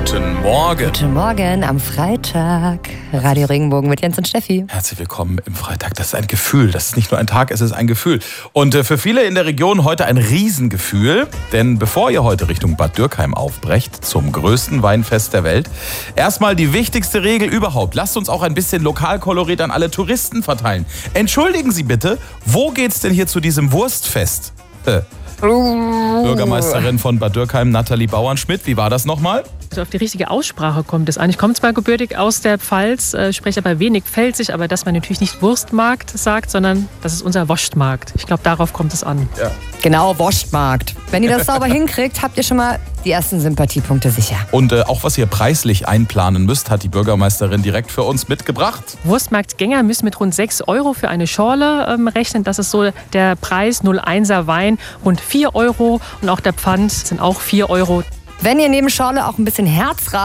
Guten Morgen. Guten Morgen am Freitag. Radio Regenbogen mit Jens und Steffi. Herzlich willkommen im Freitag. Das ist ein Gefühl. Das ist nicht nur ein Tag, es ist ein Gefühl. Und für viele in der Region heute ein Riesengefühl. Denn bevor ihr heute Richtung Bad Dürkheim aufbrecht, zum größten Weinfest der Welt, erstmal die wichtigste Regel überhaupt. Lasst uns auch ein bisschen Lokalkolorit an alle Touristen verteilen. Entschuldigen Sie bitte, wo geht's denn hier zu diesem Wurstfest? Bürgermeisterin von Bad Dürkheim, Nathalie Bauernschmidt. Wie war das nochmal? Also auf die richtige Aussprache kommt es an. Ich komme zwar gebürtig aus der Pfalz, spreche aber wenig pfälzisch, aber dass man natürlich nicht Wurstmarkt sagt, sondern das ist unser Wurstmarkt. Ich glaube, darauf kommt es an. Ja. Genau, Wurstmarkt. Wenn ihr das sauber hinkriegt, habt ihr schon mal die ersten Sympathiepunkte sicher. Und auch was ihr preislich einplanen müsst, hat die Bürgermeisterin direkt für uns mitgebracht. Wurstmarktgänger müssen mit rund 6 € für eine Schorle rechnen. Das ist so der Preis. 0,1er Wein rund 4 € und auch der Pfand sind auch 4 €. Wenn ihr neben Schorle auch ein bisschen Herzrasen